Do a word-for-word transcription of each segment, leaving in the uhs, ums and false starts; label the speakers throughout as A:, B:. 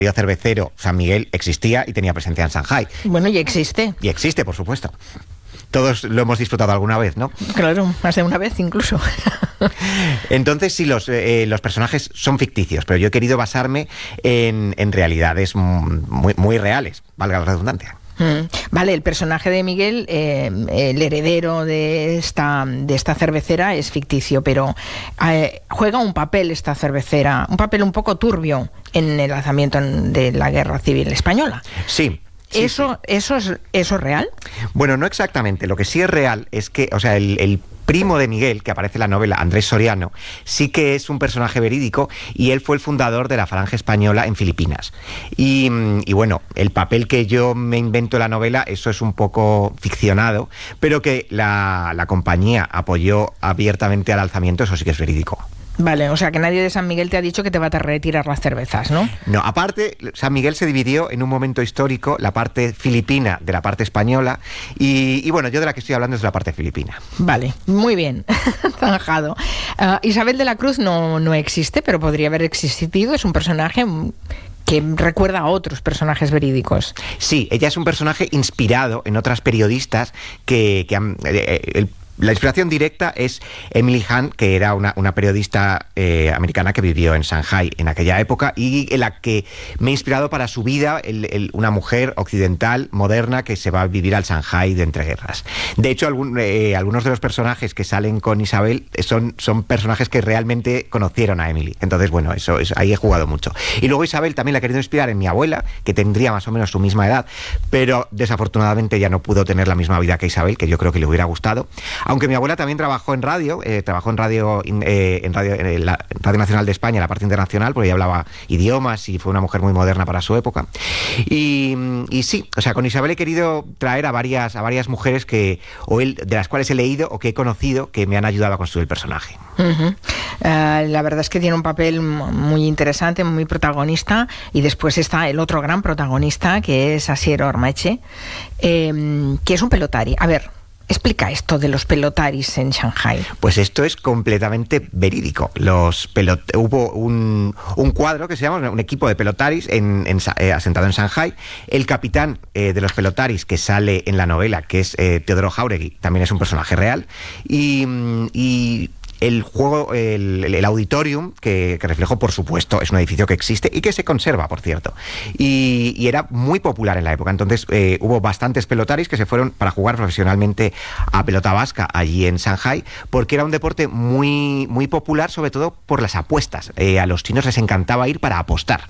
A: cervecero San Miguel existía y tenía presencia en Shanghái.
B: Bueno, y existe.
A: Y existe, por supuesto. Todos lo hemos disfrutado alguna vez, ¿no?
B: Claro, más de una vez incluso.
A: Entonces, sí, los, eh, los personajes son ficticios, pero yo he querido basarme en, en realidades muy, muy reales, valga la redundancia.
B: Mm. Vale, el personaje de Miguel, eh, el heredero de esta, de esta cervecera, es ficticio, pero eh, juega un papel esta cervecera, un papel un poco turbio en el lanzamiento de la Guerra Civil Española.
A: Sí. Sí,
B: ¿Eso,
A: sí.
B: ¿Eso es eso es real?
A: Bueno, no exactamente. Lo que sí es real es que, o sea, el, el primo de Miguel, que aparece en la novela, Andrés Soriano, sí que es un personaje verídico y él fue el fundador de la Falange Española en Filipinas. Y, y bueno, el papel que yo me invento en la novela, eso es un poco ficcionado, pero que la, la compañía apoyó abiertamente al alzamiento, eso sí que es verídico.
B: Vale, o sea que nadie de San Miguel te ha dicho que te va a retirar las cervezas, ¿no?
A: No, aparte, San Miguel se dividió en un momento histórico, la parte filipina de la parte española, y, y bueno, yo de la que estoy hablando es de la parte filipina.
B: Vale, muy bien, zanjado. Uh, Isabel de la Cruz no, no existe, pero podría haber existido, es un personaje que recuerda a otros personajes verídicos.
A: Sí, ella es un personaje inspirado en otras periodistas que, que han... Eh, el, La inspiración directa es Emily Hunt, que era una, una periodista eh, americana que vivió en Shanghái en aquella época y en la que me he inspirado para su vida, el, el, una mujer occidental, moderna, que se va a vivir al Shanghái de entreguerras. De hecho, algún, eh, algunos de los personajes que salen con Isabel son, son personajes que realmente conocieron a Emily. Entonces, bueno, eso, eso ahí he jugado mucho. Y luego Isabel también la ha querido inspirar en mi abuela, que tendría más o menos su misma edad, pero desafortunadamente ya no pudo tener la misma vida que Isabel, que yo creo que le hubiera gustado. Aunque mi abuela también trabajó en radio, eh, trabajó en radio, eh, en radio, en la Radio Nacional de España, la parte internacional, porque ella hablaba idiomas y fue una mujer muy moderna para su época. Y, y sí, o sea, con Isabel he querido traer a varias, a varias mujeres que, o él, de las cuales he leído o que he conocido, que me han ayudado a construir el personaje.
B: Uh-huh. Uh, la verdad es que tiene un papel muy interesante, muy protagonista, y después está el otro gran protagonista, que es Asier Ormaeche, eh, que es un pelotari. A ver, explica esto de los pelotaris en Shanghái.
A: Pues esto es completamente verídico. Los pelot hubo un, un cuadro que se llama un equipo de pelotaris en, en, eh, asentado en Shanghái. El capitán eh, de los pelotaris que sale en la novela, que es eh, Teodoro Jáuregui, también es un personaje real. Y... y el juego, el, el auditorium, que, que reflejó, por supuesto, es un edificio que existe y que se conserva, por cierto. Y, y era muy popular en la época. Entonces eh, hubo bastantes pelotaris que se fueron para jugar profesionalmente a pelota vasca allí en Shanghái, porque era un deporte muy, muy popular, sobre todo por las apuestas. Eh, a los chinos les encantaba ir para apostar.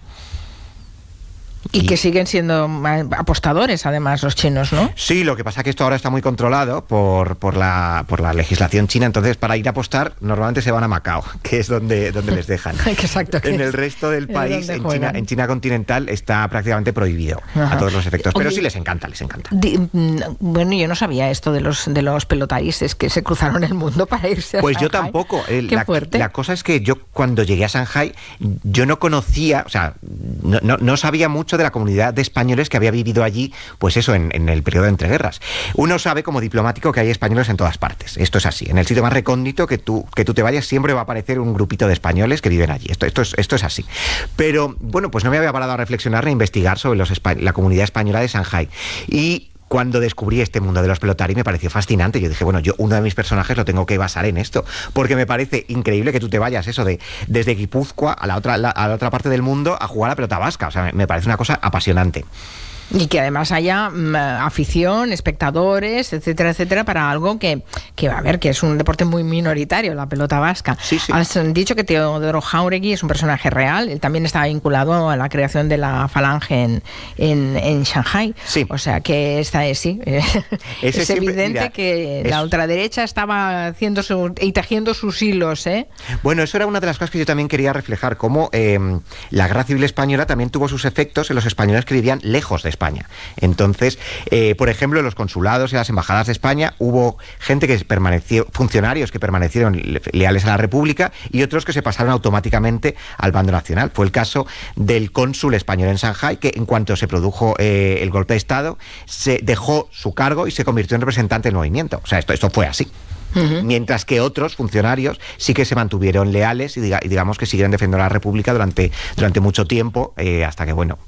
B: Y, y que siguen siendo apostadores, además, los chinos, ¿no?
A: Sí, lo que pasa es que esto ahora está muy controlado por, por, la, por la legislación china. Entonces, para ir a apostar, normalmente se van a Macao, que es donde, donde les dejan.
B: Exacto.
A: En el resto del país, en China, en China continental, está prácticamente prohibido. Ajá. A todos los efectos. Pero Oye, sí les encanta, les encanta.
B: Di, bueno, yo no sabía esto de los, de los pelotaris, es que se cruzaron el mundo para irse a
A: Pues
B: Shanghái.
A: Yo tampoco.
B: Qué
A: la,
B: fuerte.
A: La cosa es que yo, cuando llegué a Shanghái, yo no conocía, o sea, no, no, no sabía mucho de la comunidad de españoles que había vivido allí, pues eso, en, en el periodo de entreguerras. Uno sabe como diplomático que hay españoles en todas partes. Esto es así. En el sitio más recóndito que tú, que tú te vayas, siempre va a aparecer un grupito de españoles que viven allí. Esto, esto, es, esto es así. Pero, bueno, pues no me había parado a reflexionar ni a investigar sobre los la comunidad española de Shanghái. Y cuando descubrí este mundo de los pelotaris me pareció fascinante. Yo dije, bueno, yo uno de mis personajes lo tengo que basar en esto, porque me parece increíble que tú te vayas eso de desde Guipúzcoa a la otra, la, a la otra parte del mundo a jugar a pelota vasca. O sea, me, me parece una cosa apasionante.
B: Y que además haya um, afición, espectadores, etcétera, etcétera, para algo que, que, a ver, que es un deporte muy minoritario, la pelota vasca.
A: Sí, sí.
B: Has dicho que Teodoro Jáuregui es un personaje real, él también está vinculado a la creación de la Falange en, en, en Shanghái.
A: Sí.
B: O sea, que esta es, sí, es siempre, evidente mira, que es... la ultraderecha estaba haciendo su, y tejiendo sus hilos, ¿eh?
A: Bueno, eso era una de las cosas que yo también quería reflejar, cómo eh, la Guerra Civil Española también tuvo sus efectos en los españoles que vivían lejos de España. España. Entonces, eh, por ejemplo, en los consulados y las embajadas de España hubo gente que permaneció, funcionarios que permanecieron leales a la República y otros que se pasaron automáticamente al bando nacional. Fue el caso del cónsul español en Shanghái, que en cuanto se produjo eh, el golpe de Estado, se dejó su cargo y se convirtió en representante del movimiento. O sea, esto, esto fue así. Uh-huh. Mientras que otros funcionarios sí que se mantuvieron leales y, diga, y digamos que siguieron defendiendo a la República durante, durante mucho tiempo, eh, hasta que, bueno,